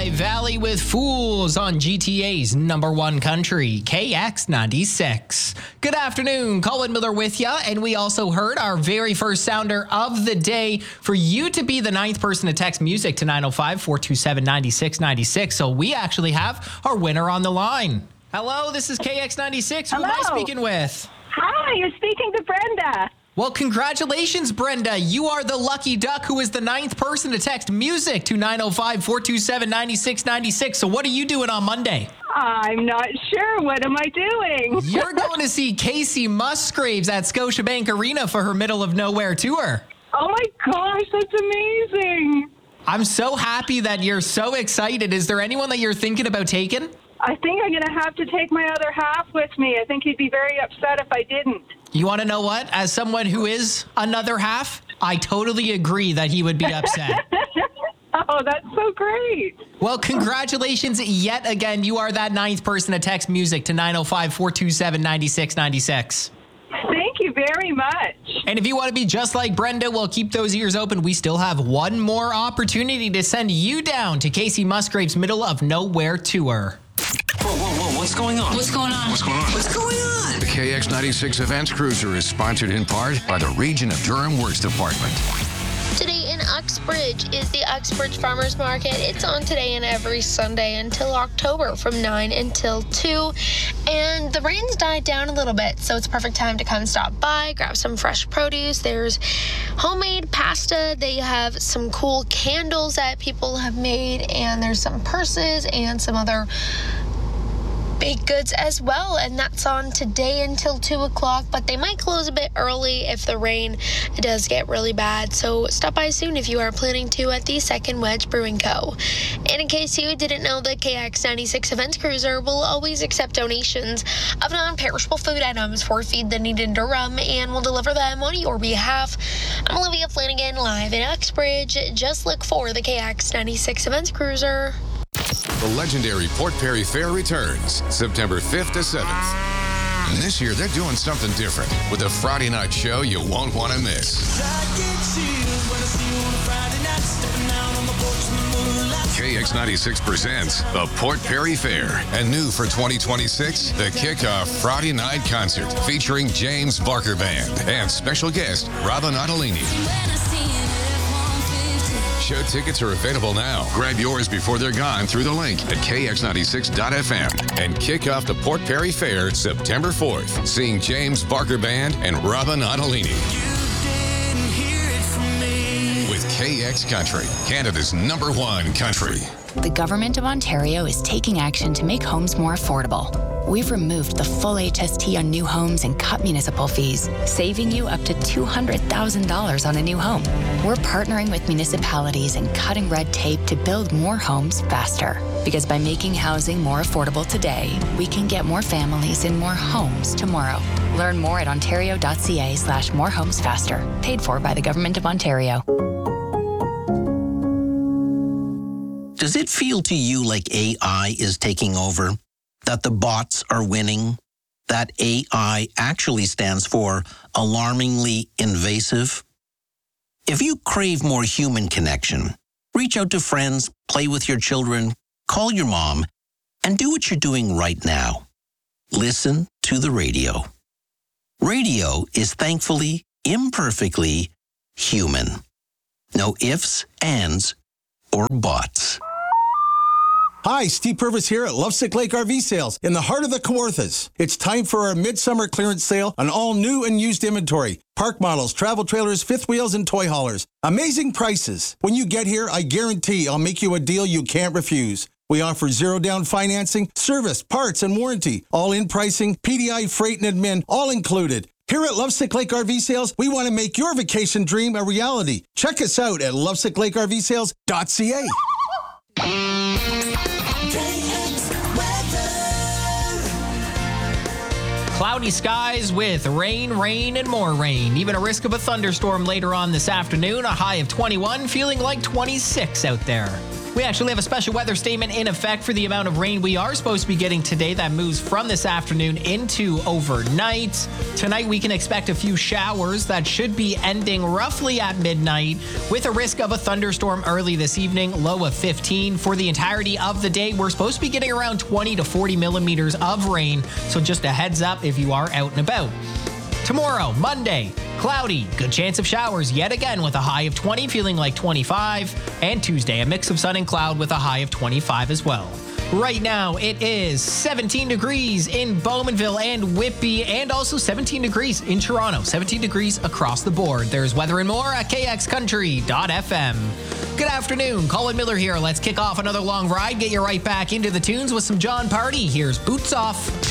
High Valley with Fools on GTA's number one country, KX96. Good afternoon, Colin Miller with ya, and we also heard our very first sounder of the day for you to be the ninth person to text music to 905-427-9696. So we actually have our winner on the line. Hello, this is KX96. Who am I speaking with? Hi, you're speaking to Brenda. Well, congratulations, Brenda. You are the lucky duck who is the ninth person to text music to 905-427-9696. So what are you doing on Monday? I'm not sure. What am I doing? You're going to see Casey Musgraves at Scotiabank Arena for her Middle of Nowhere tour. Oh my gosh, that's amazing. I'm so happy that you're so excited. Is there anyone that you're thinking about taking? I think I'm going to have to take my other half with me. I think he'd be very upset if I didn't. You want to know what? As someone who is another half, I totally agree that he would be upset. Oh, that's so great. Well, congratulations yet again. You are that ninth person to text music to 905-427-9696. Thank you very much. And if you want to be just like Brenda, well, keep those ears open. We still have one more opportunity to send you down to Casey Musgraves' Middle of Nowhere tour. Whoa, what's going on? What's going on? What's going on? What's going on? The KX96 Events Cruiser is sponsored in part by the Region of Durham Works Department. Today in Uxbridge is the Uxbridge Farmers Market. It's on today and every Sunday until October from 9 until 2. And the rain's died down a little bit, so it's a perfect time to come stop by, grab some fresh produce. There's homemade pasta. They have some cool candles that people have made, and there's some purses and some other baked goods as well, and that's on today until 2 o'clock, but they might close a bit early if the rain does get really bad, so stop by soon if you are planning to at the Second Wedge Brewing Co. And in case you didn't know, the KX96 Events Cruiser will always accept donations of non-perishable food items for Feed the Need in Durham and will deliver them on your behalf. I'm Olivia Flanagan, live in Uxbridge. Just look for the KX96 Events Cruiser. The legendary Port Perry Fair returns September 5th to 7th. And this year, they're doing something different with a Friday night show you won't want to miss. KX96 presents the Port Perry Fair. And new for 2026, the kickoff Friday night concert featuring James Barker Band and special guest Robin Ottolini. Show tickets are available now. Grab yours before they're gone through the link at kx96.fm and kick off the Port Perry Fair September 4th, seeing James Barker Band and Robin Ottolini. With KX Country, Canada's number one country. The Government of Ontario is taking action to make homes more affordable. We've removed the full HST on new homes and cut municipal fees, saving you up to $200,000 on a new home. We're partnering with municipalities and cutting red tape to build more homes faster. Because by making housing more affordable today, we can get more families in more homes tomorrow. Learn more at ontario.ca/morehomesfaster. Paid for by the Government of Ontario. Does it feel to you like AI is taking over? That the bots are winning? That AI actually stands for alarmingly invasive? If you crave more human connection, reach out to friends, play with your children, call your mom, and do what you're doing right now. Listen to the radio. Radio is thankfully, imperfectly human. No ifs, ands, or buts. Hi, Steve Purvis here at Lovesick Lake RV Sales in the heart of the Kawarthas. It's time for our midsummer clearance sale on all new and used inventory. Park models, travel trailers, fifth wheels, and toy haulers. Amazing prices. When you get here, I guarantee I'll make you a deal you can't refuse. We offer zero down financing, service, parts, and warranty. All in pricing, PDI, freight, and admin, all included. Here at Lovesick Lake RV Sales, we want to make your vacation dream a reality. Check us out at lovesicklakeRVsales.ca. Cloudy skies with rain, and more rain. Even a risk of a thunderstorm later on this afternoon. A high of 21, feeling like 26 out there. We actually have a special weather statement in effect for the amount of rain we are supposed to be getting today that moves from this afternoon into overnight. Tonight, we can expect a few showers that should be ending roughly at midnight with a risk of a thunderstorm early this evening, low of 15. For the entirety of the day, we're supposed to be getting around 20 to 40 millimeters of rain, so just a heads up if you are out and about. Tomorrow, Monday, cloudy, good chance of showers yet again with a high of 20, feeling like 25. And Tuesday, a mix of sun and cloud with a high of 25 as well. Right now, it is 17 degrees in Bowmanville and Whitby, and also 17 degrees in Toronto, 17 degrees across the board. There's weather and more at kxcountry.fm. Good afternoon, Colin Miller here. Let's kick off another long ride, get you right back into the tunes with some John Party. Here's Boots Off.